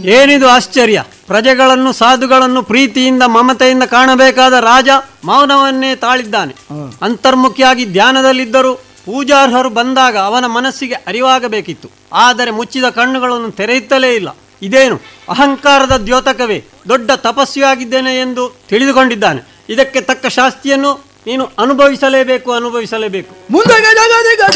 ಏನಿದು ಆಶ್ಚರ್ಯ! ಪ್ರಜೆಗಳನ್ನು ಸಾಧುಗಳನ್ನು ಪ್ರೀತಿಯಿಂದ ಮಮತೆಯಿಂದ ಕಾಣಬೇಕಾದ ರಾಜ ಮೌನವನ್ನೇ ತಾಳಿದ್ದಾನೆ. ಅಂತರ್ಮುಖಿಯಾಗಿ ಧ್ಯಾನದಲ್ಲಿದ್ದರೂ ಪೂಜಾರ್ಹರು ಬಂದಾಗ ಅವನ ಮನಸ್ಸಿಗೆ ಅರಿವಾಗಬೇಕಿತ್ತು. ಆದರೆ ಮುಚ್ಚಿದ ಕಣ್ಣುಗಳನ್ನು ತೆರೆಯುತ್ತಲೇ ಇಲ್ಲ. ಇದೇನು ಅಹಂಕಾರದ ದ್ಯೋತಕವೇ? ದೊಡ್ಡ ತಪಸ್ವಿಯಾಗಿದ್ದೇನೆ ಎಂದು ತಿಳಿದುಕೊಂಡಿದ್ದಾನೆ. ಇದಕ್ಕೆ ತಕ್ಕ ಶಾಸ್ತಿಯನ್ನು ನೀನು ಅನುಭವಿಸಲೇಬೇಕು. ಮುಂದೆ